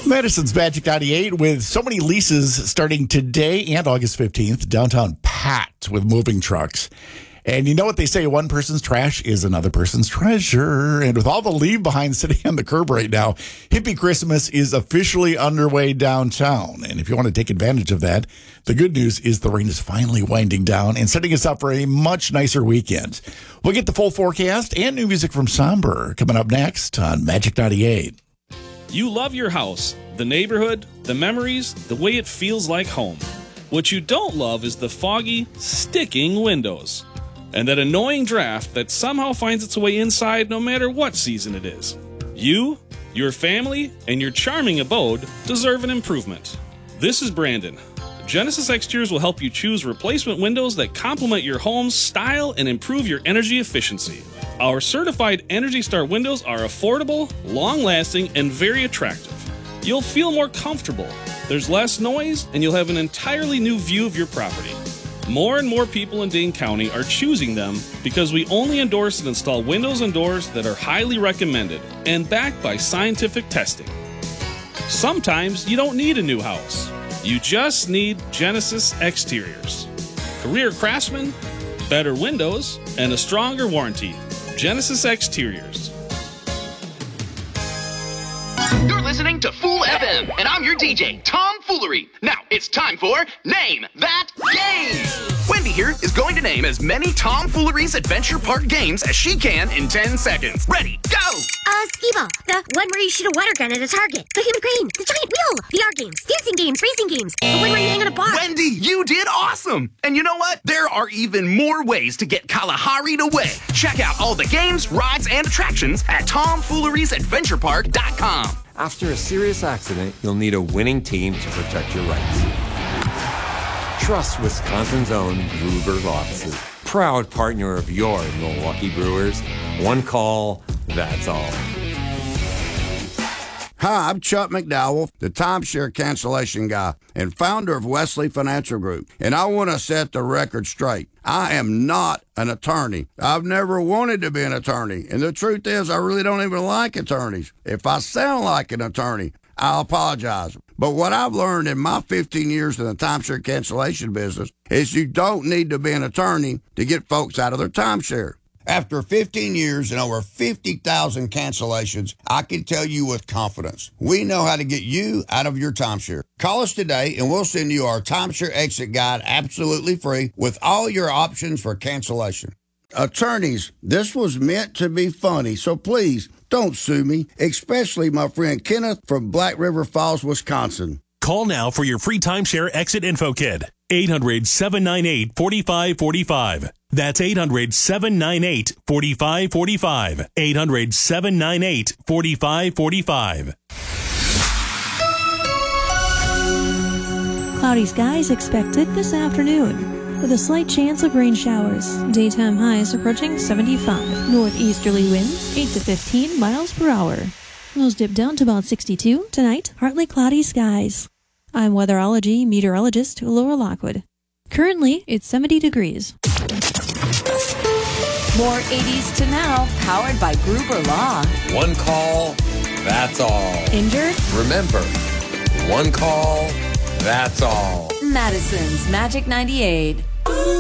Madison's Magic 98 with so many leases starting today and August 15th. Downtown packed with moving trucks. And you know what they say, one person's trash is another person's treasure. And with all the leave behind sitting on the curb right now, Hippie Christmas is officially underway downtown. And if you want to take advantage of that, the good news is the rain is finally winding down and setting us up for a much nicer weekend. We'll get the full forecast and new music from Somber coming up next on Magic 98. You love your house, the neighborhood, the memories, the way it feels like home. What you don't love is the foggy, sticking windows. And that annoying draft that somehow finds its way inside no matter what season it is. You, your family, and your charming abode deserve an improvement. This is Brandon. Genesis Exteriors will help you choose replacement windows that complement your home's style and improve your energy efficiency. Our certified Energy Star windows are affordable, long-lasting, and very attractive. You'll feel more comfortable. There's less noise, and you'll have an entirely new view of your property. More and more people in Dane County are choosing them because we only endorse and install windows and doors that are highly recommended and backed by scientific testing. Sometimes you don't need a new house. You just need Genesis Exteriors. Career craftsmen, better windows, and a stronger warranty. Genesis Exteriors. You're listening to Fool FM, and I'm your DJ, Tom Foolery. Now, it's time for Name That Game. Wendy here is going to name as many Tom Foolery's Adventure Park games as she can in 10 seconds. Ready, go! Skee-Ball, the one where you shoot a water gun at a target, the human crane, the giant wheel, VR games, dancing games, racing games, the one where you hang on a bar. Wendy, you did awesome! And you know what? There are even more ways to get Kalahari'd away. Check out all the games, rides, and attractions at TomFoolery'sAdventurePark.com. After a serious accident, you'll need a winning team to protect your rights. Trust Wisconsin's own Gruber Law Suit. Proud partner of your Milwaukee Brewers. One call, that's all. Hi, I'm Chuck McDowell, the timeshare cancellation guy and founder of Wesley Financial Group. And I want to set the record straight. I am not an attorney. I've never wanted to be an attorney. And the truth is, I really don't even like attorneys. If I sound like an attorney, I'll apologize. But what I've learned in my 15 years in the timeshare cancellation business is you don't need to be an attorney to get folks out of their timeshare. After 15 years and over 50,000 cancellations, I can tell you with confidence, we know how to get you out of your timeshare. Call us today and we'll send you our timeshare exit guide absolutely free with all your options for cancellation. Attorneys, this was meant to be funny, so please don't sue me, especially my friend Kenneth from Black River Falls, Wisconsin. Call now for your free timeshare exit info kit. 800-798-4545. That's 800-798-4545. 800-798-4545. Cloudy skies expected this afternoon, with a slight chance of rain showers. Daytime highs approaching 75. Northeasterly winds 8 to 15 miles per hour. Lows dip down to about 62. Tonight, partly cloudy skies. I'm weatherology meteorologist Laura Lockwood. Currently, it's 70 degrees. More 80s to now, powered by Gruber Law. One call, that's all. Injured? Remember, one call, that's all. Madison's Magic 98.